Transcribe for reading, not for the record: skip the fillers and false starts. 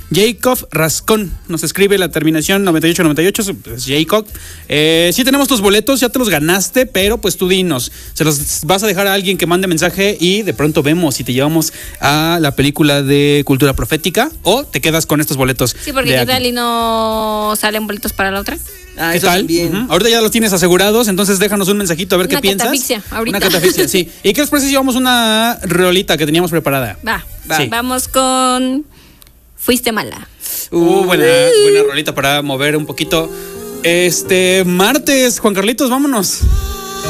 Jacob Rascón nos escribe la terminación 9898, es Jacob. Sí tenemos tus boletos, ya te los ganaste, pero pues tú dinos, se los vas a dejar a alguien que mande mensaje y de pronto vemos si te llevamos a la película de Cultura Profética o te quedas con estos boletos. Sí, porque ¿qué tal y no salen boletos para la otra? ¿Qué tal? Ahorita ya los tienes asegurados, entonces déjanos un mensajito a ver qué piensas. Ahorita. Una catafixia, sí. ¿Y qué os parece si llevamos una rolita que teníamos preparada? Va. Sí. Vamos con Fuiste Mala. Buena rolita para mover un poquito. Martes, Juan Carlitos, vámonos.